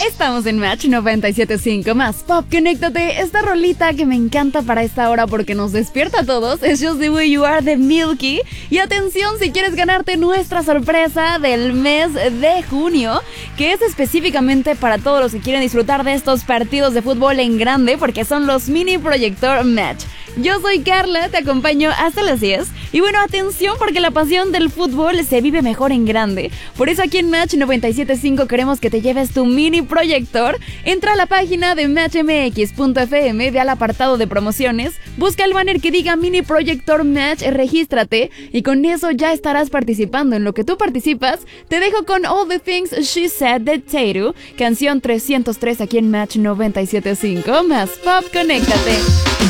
Estamos en Match 97.5 más Pop. Conéctate, esta rolita que me encanta para esta hora porque nos despierta a todos es Just the Way You Are de Milky. Y atención si quieres ganarte nuestra sorpresa del mes de junio, que es específicamente para todos los que quieren disfrutar de estos partidos de fútbol en grande, porque son los Mini Proyector Match. Yo soy Carla, te acompaño hasta las 10. Y bueno, atención porque la pasión del fútbol se vive mejor en grande. Por eso aquí en Match 97.5 queremos que te lleves tu mini proyector. Entra a la página de matchmx.fm, ve al apartado de promociones, busca el banner que diga Mini Proyector Match, regístrate y con eso ya estarás participando. En lo que tú participas, te dejo con All the Things She Said de Tattoo, canción 303 aquí en Match 97.5 más Pop. Conéctate.